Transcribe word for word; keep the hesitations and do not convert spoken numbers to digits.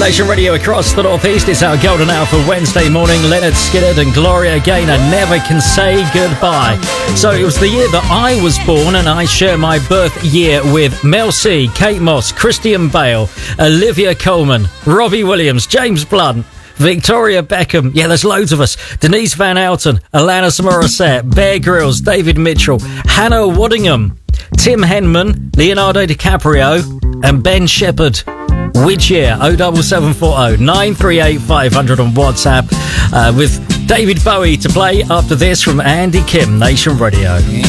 Nation Radio across the Northeast. It's our golden hour for Wednesday morning. Leonard Skinner and Gloria Gaynor, Never Can Say Goodbye. So it was the year that I was born, and I share my birth year with Mel C, Kate Moss, Christian Bale, Olivia Colman, Robbie Williams, James Blunt, Victoria Beckham. Yeah, there's loads of us. Denise Van Outen, Alanis Morissette, Bear Grylls, David Mitchell, Hannah Waddingham, Tim Henman, Leonardo DiCaprio, and Ben Shepherd. Which year? oh seven seven four oh nine three eight five hundred on WhatsApp, uh, with David Bowie to play after this from Andy Kim, Nation Radio.